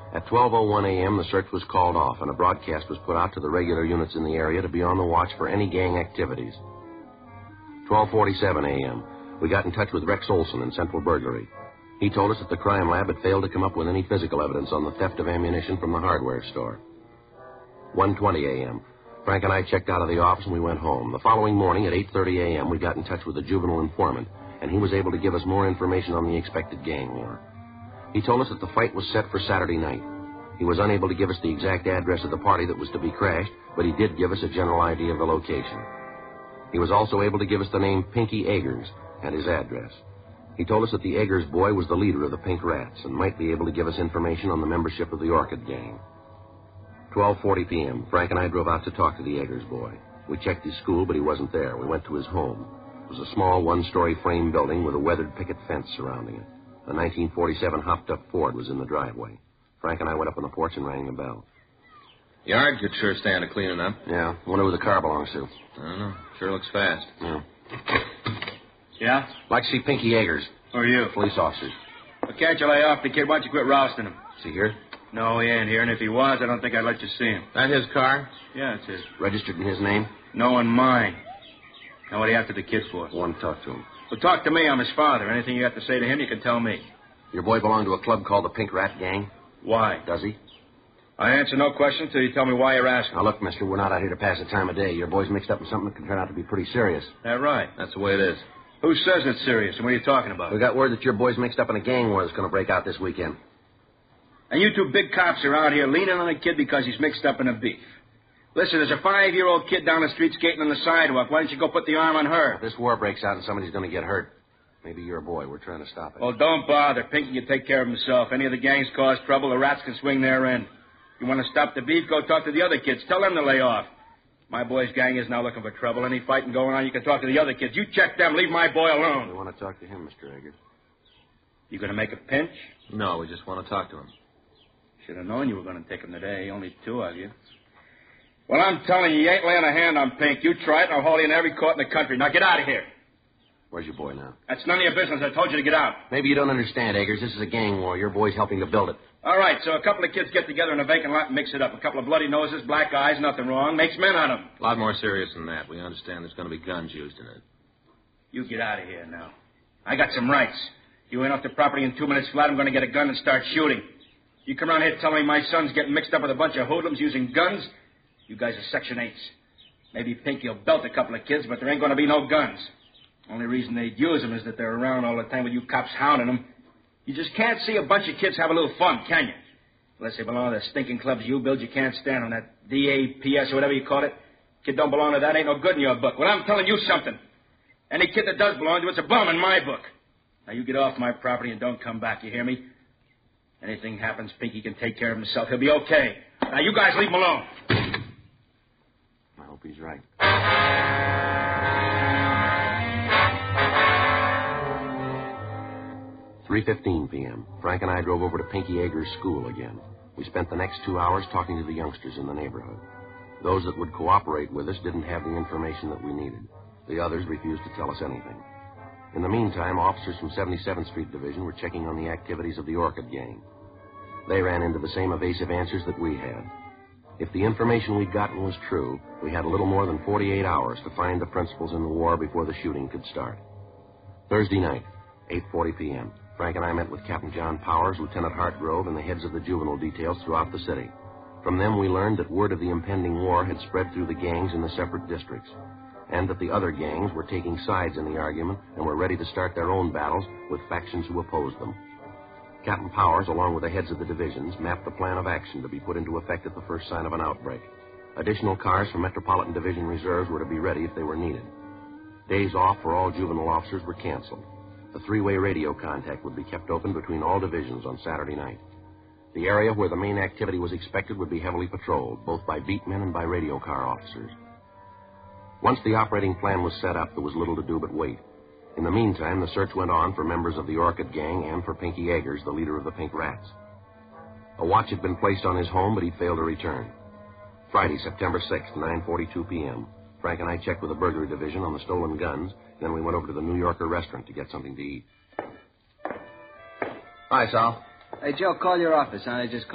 At 12:01 a.m., the search was called off, and a broadcast was put out to the regular units in the area to be on the watch for any gang activities. 12:47 a.m., we got in touch with Rex Olson in Central Burglary. He told us that the crime lab had failed to come up with any physical evidence on the theft of ammunition from the hardware store. 1:20 a.m., Frank and I checked out of the office and we went home. The following morning at 8:30 a.m., we got in touch with the juvenile informant, and he was able to give us more information on the expected gang war. He told us that the fight was set for Saturday night. He was unable to give us the exact address of the party that was to be crashed, but he did give us a general idea of the location. He was also able to give us the name Pinky Eggers and his address. He told us that the Eggers boy was the leader of the Pink Rats and might be able to give us information on the membership of the Orchid Gang. 12:40 p.m., Frank and I drove out to talk to the Eggers boy. We checked his school, but he wasn't there. We went to his home. It was a small one-story frame building with a weathered picket fence surrounding it. A 1947 hopped-up Ford was in the driveway. Frank and I went up on the porch and rang the bell. Yard could sure stand a cleaning up. Yeah, wonder who the car belongs to. I don't know. Sure looks fast. Yeah. Yeah? Like to see Pinky Eggers. Who are you? Police officers. Well, can't you lay off the kid? Why don't you quit rousting him? Is he here? No, he ain't here, and if he was, I don't think I'd let you see him. That his car? Yeah, it's his. Registered in his name? No, in mine. Now, what are you after the kid for? I want to talk to him. Well, talk to me. I'm his father. Anything you have to say to him, you can tell me. Your boy belonged to a club called the Pink Rat Gang? Why? Does he? I answer no questions till you tell me why you're asking. Now, look, mister, we're not out here to pass the time of day. Your boy's mixed up in something that can turn out to be pretty serious. That right? That's the way it is. Who says it's serious, and what are you talking about? We got word that your boy's mixed up in a gang war that's going to break out this weekend. And you two big cops are out here leaning on a kid because he's mixed up in a beef. Listen, there's a 5-year-old kid down the street skating on the sidewalk. Why don't you go put the arm on her? If this war breaks out and somebody's going to get hurt, maybe your boy. We're trying to stop it. Well, don't bother. Pinky can take care of himself. Any of the gangs cause trouble, the rats can swing their end. You want to stop the beef, go talk to the other kids. Tell them to lay off. My boy's gang is now looking for trouble. Any fighting going on, you can talk to the other kids. You check them. Leave my boy alone. We want to talk to him, Mr. Eggers. You going to make a pinch? No, we just want to talk to him. Should have known you were going to take him today. Only 2 of you. Well, I'm telling you, you ain't laying a hand on Pink. You try it, and I'll haul you in every court in the country. Now, get out of here. Where's your boy now? That's none of your business. I told you to get out. Maybe you don't understand, Eggers. This is a gang war. Your boy's helping to build it. All right, so a couple of kids get together in a vacant lot and mix it up. A couple of bloody noses, black eyes, nothing wrong. Makes men on them. A lot more serious than that. We understand there's going to be guns used in it. You get out of here now. I got some rights. You ain't off the property in 2 minutes flat, I'm going to get a gun and start shooting. You come around here telling me my son's getting mixed up with a bunch of hoodlums using guns? You guys are Section 8s. Maybe Pinky will belt a couple of kids, but there ain't going to be no guns. Only reason they'd use them is that they're around all the time with you cops hounding them. You just can't see a bunch of kids have a little fun, can you? Unless they belong to the stinking clubs you build, you can't stand on that DAPS or whatever you call it. Kid don't belong to that, ain't no good in your book. Well, I'm telling you something. Any kid that does belong to it's a bum in my book. Now, you get off my property and don't come back, you hear me? Anything happens, Pinky can take care of himself. He'll be okay. Now, you guys leave him alone. I hope he's right. 3:15 p.m. Frank and I drove over to Pinky Eggers' school again. We spent the next 2 hours talking to the youngsters in the neighborhood. Those that would cooperate with us didn't have the information that we needed. The others refused to tell us anything. In the meantime, officers from 77th Street Division were checking on the activities of the Orchid Gang. They ran into the same evasive answers that we had. If the information we'd gotten was true, we had a little more than 48 hours to find the principals in the war before the shooting could start. Thursday night, 8:40 p.m., Frank and I met with Captain John Powers, Lieutenant Hartgrove, and the heads of the juvenile details throughout the city. From them, we learned that word of the impending war had spread through the gangs in the separate districts, and that the other gangs were taking sides in the argument and were ready to start their own battles with factions who opposed them. Captain Powers, along with the heads of the divisions, mapped the plan of action to be put into effect at the first sign of an outbreak. Additional cars from Metropolitan Division reserves were to be ready if they were needed. Days off for all juvenile officers were canceled. A 3-way radio contact would be kept open between all divisions on Saturday night. The area where the main activity was expected would be heavily patrolled, both by beat men and by radio car officers. Once the operating plan was set up, there was little to do but wait. In the meantime, the search went on for members of the Orchid Gang and for Pinky Eggers, the leader of the Pink Rats. A watch had been placed on his home, but he'd failed to return. Friday, September 6th, 9:42 p.m. Frank and I checked with the burglary division on the stolen guns. Then we went over to the New Yorker restaurant to get something to eat. Hi, Sal. Hey, Joe, call your office, huh? They just called.